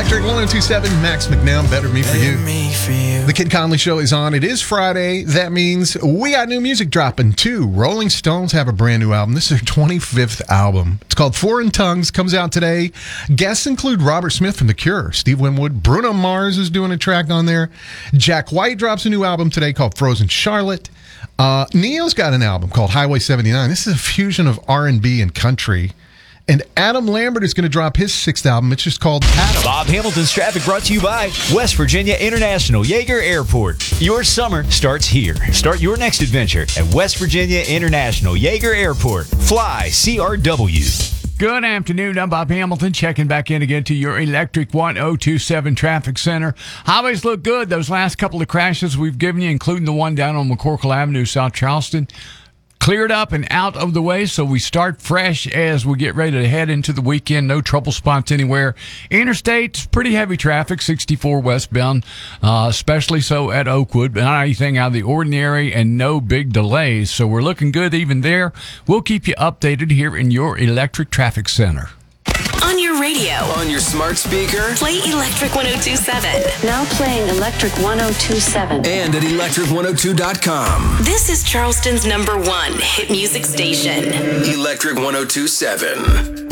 Electric 1027, Max McNown, Better Me For You. The Kid Conley Show is on. It is Friday. That means we got new music dropping, too. Rolling Stones have a brand new album. This is their 25th album. It's called Foreign Tongues, comes out today. Guests include Robert Smith from The Cure, Steve Winwood, Bruno Mars is doing a track on there. Jack White drops a new album today called Frozen Charlotte. Neo's got an album called Highway 79. This is a fusion of R&B and country. And Adam Lambert is going to drop his 6th album. It's just called Adam. Bob Hamilton's traffic brought to you by West Virginia International Yeager Airport. Your summer starts here. Start your next adventure at West Virginia International Yeager Airport. Fly CRW. Good afternoon. I'm Bob Hamilton, checking back in again to your Electric 1027 Traffic Center. Highways look good. Those last couple of crashes we've given you, including the one down on McCorkle Avenue, South Charleston, cleared up and out of the way, so we start fresh as we get ready to head into the weekend. No trouble spots anywhere. Interstate, pretty heavy traffic, 64 westbound, especially so at Oakwood, but not anything out of the ordinary and no big delays, so we're looking good even there. We'll keep you updated here in your Electric Traffic Center. On your radio. On your smart speaker. Play Electric 1027. Now playing Electric 1027. And at electric102.com. This is Charleston's #1 hit music station. Electric 1027.